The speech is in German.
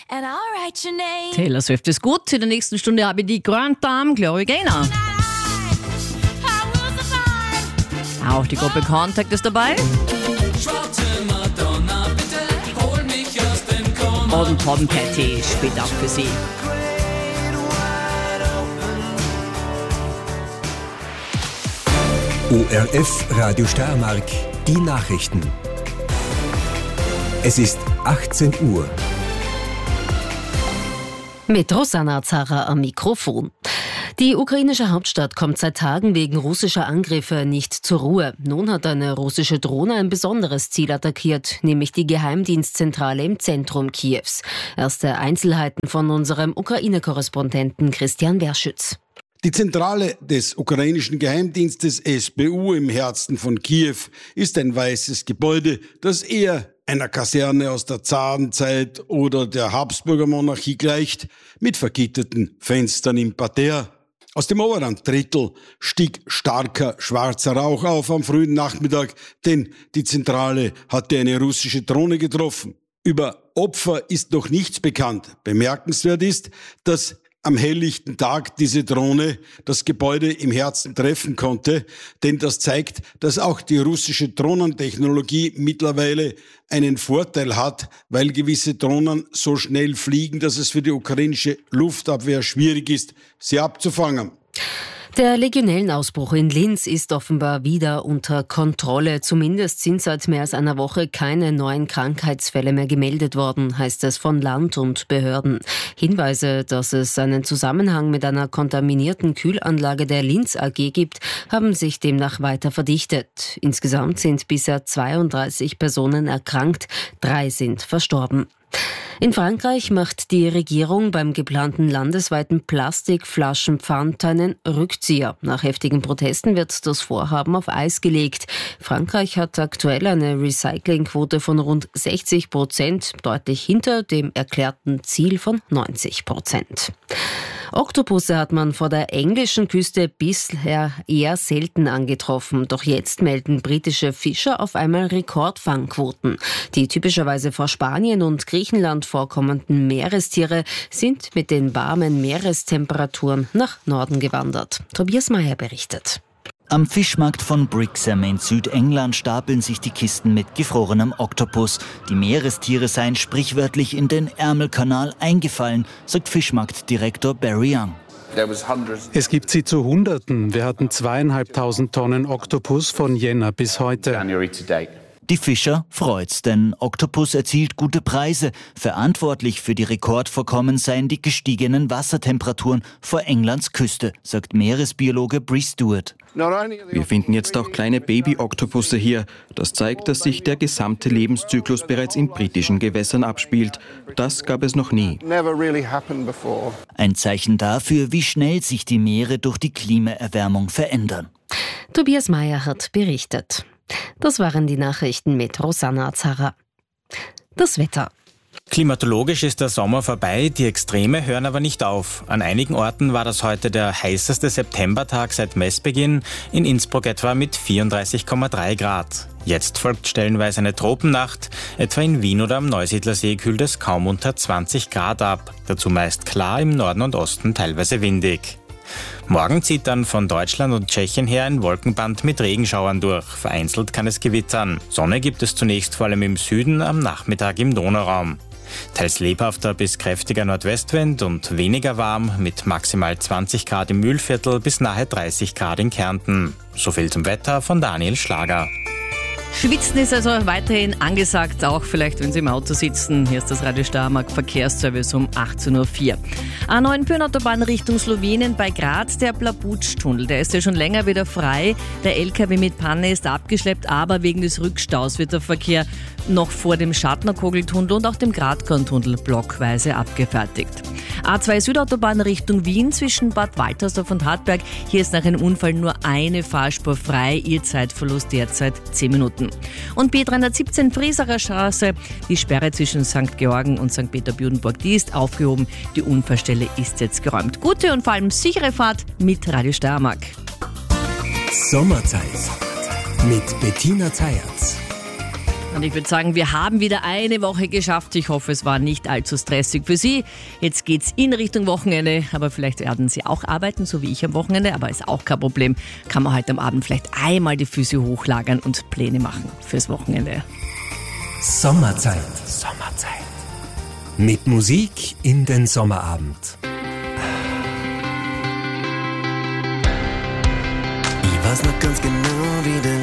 and I'll write your name. Taylor Swift ist gut. In der nächsten Stunde habe ich die Grand Dame Gloria Gaynor. Auch die Gruppe Contact ist dabei. Und Tom Petty spielt auch für sie. ORF Radio Steiermark, die Nachrichten. Es ist 18 Uhr. Mit Rosanna Zara am Mikrofon. Die ukrainische Hauptstadt kommt seit Tagen wegen russischer Angriffe nicht zur Ruhe. Nun hat eine russische Drohne ein besonderes Ziel attackiert, nämlich die Geheimdienstzentrale im Zentrum Kiews. Erste Einzelheiten von unserem Ukraine-Korrespondenten Christian Werschütz. Die Zentrale des ukrainischen Geheimdienstes SBU im Herzen von Kiew ist ein weißes Gebäude, das eher einer Kaserne aus der Zarenzeit oder der Habsburger Monarchie gleicht, mit vergitterten Fenstern im Parterre. Aus dem oberen Drittel stieg starker schwarzer Rauch auf am frühen Nachmittag, denn die Zentrale hatte eine russische Drohne getroffen. Über Opfer ist noch nichts bekannt. Bemerkenswert ist, dass am helllichten Tag diese Drohne das Gebäude im Herzen treffen konnte, denn das zeigt, dass auch die russische Drohnentechnologie mittlerweile einen Vorteil hat, weil gewisse Drohnen so schnell fliegen, dass es für die ukrainische Luftabwehr schwierig ist, sie abzufangen. Der Legionellenausbruch in Linz ist offenbar wieder unter Kontrolle. Zumindest sind seit mehr als einer Woche keine neuen Krankheitsfälle mehr gemeldet worden, heißt es von Land und Behörden. Hinweise, dass es einen Zusammenhang mit einer kontaminierten Kühlanlage der Linz AG gibt, haben sich demnach weiter verdichtet. Insgesamt sind bisher 32 Personen erkrankt, 3 sind verstorben. In Frankreich macht die Regierung beim geplanten landesweiten Plastikflaschenpfand einen Rückzieher. Nach heftigen Protesten wird das Vorhaben auf Eis gelegt. Frankreich hat aktuell eine Recyclingquote von rund 60%, deutlich hinter dem erklärten Ziel von 90%. Oktopusse hat man vor der englischen Küste bisher eher selten angetroffen. Doch jetzt melden britische Fischer auf einmal Rekordfangquoten. Die typischerweise vor Spanien und Griechenland vorkommenden Meerestiere sind mit den warmen Meerestemperaturen nach Norden gewandert. Tobias Meyer berichtet. Am Fischmarkt von Brixham in Südengland stapeln sich die Kisten mit gefrorenem Oktopus. Die Meerestiere seien sprichwörtlich in den Ärmelkanal eingefallen, sagt Fischmarktdirektor Barry Young. Es gibt sie zu Hunderten. Wir hatten 2.500 Tonnen Oktopus von Jänner bis heute. Die Fischer freut's, denn Oktopus erzielt gute Preise. Verantwortlich für die Rekordvorkommen seien die gestiegenen Wassertemperaturen vor Englands Küste, sagt Meeresbiologe Bree Stewart. Wir finden jetzt auch kleine Baby-Oktopusse hier. Das zeigt, dass sich der gesamte Lebenszyklus bereits in britischen Gewässern abspielt. Das gab es noch nie. Ein Zeichen dafür, wie schnell sich die Meere durch die Klimaerwärmung verändern. Tobias Meyer hat berichtet. Das waren die Nachrichten mit Rosanna Zara. Das Wetter. Klimatologisch ist der Sommer vorbei, die Extreme hören aber nicht auf. An einigen Orten war das heute der heißeste Septembertag seit Messbeginn, in Innsbruck etwa mit 34,3 Grad. Jetzt folgt stellenweise eine Tropennacht, etwa in Wien oder am Neusiedlersee kühlt es kaum unter 20 Grad ab, dazu meist klar, im Norden und Osten teilweise windig. Morgen zieht dann von Deutschland und Tschechien her ein Wolkenband mit Regenschauern durch. Vereinzelt kann es gewittern. Sonne gibt es zunächst vor allem im Süden, am Nachmittag im Donauraum. Teils lebhafter bis kräftiger Nordwestwind und weniger warm mit maximal 20 Grad im Mühlviertel bis nahe 30 Grad in Kärnten. So viel zum Wetter von Daniel Schlager. Schwitzen ist also weiterhin angesagt, auch vielleicht, wenn Sie im Auto sitzen. Hier ist das Radio Steiermark Verkehrsservice um 18.04 Uhr. A9 Pyhrn-Autobahn Richtung Slowenien bei Graz, der Blabutsch-Tunnel. Der ist ja schon länger wieder frei. Der LKW mit Panne ist abgeschleppt, aber wegen des Rückstaus wird der Verkehr noch vor dem Schartnerkogeltunnel und auch dem Gratkorntunnel blockweise abgefertigt. A2 Südautobahn Richtung Wien zwischen Bad Waltersdorf und Hartberg. Hier ist nach einem Unfall nur eine Fahrspur frei. Ihr Zeitverlust derzeit 10 Minuten. Und B317 Friesacher Straße. Die Sperre zwischen St. Georgen und St. Peter-Büdenburg, die ist aufgehoben. Die Unfallstelle ist jetzt geräumt. Gute und vor allem sichere Fahrt mit Radio Steiermark. Sommerzeit mit Bettina Zayatz. Und ich würde sagen, wir haben wieder eine Woche geschafft. Ich hoffe, es war nicht allzu stressig für Sie. Jetzt geht's in Richtung Wochenende, aber vielleicht werden Sie auch arbeiten, so wie ich am Wochenende, aber ist auch kein Problem. Kann man heute am Abend vielleicht einmal die Füße hochlagern und Pläne machen fürs Wochenende. Sommerzeit. Mit Musik in den Sommerabend. Ich weiß noch ganz genau, wie der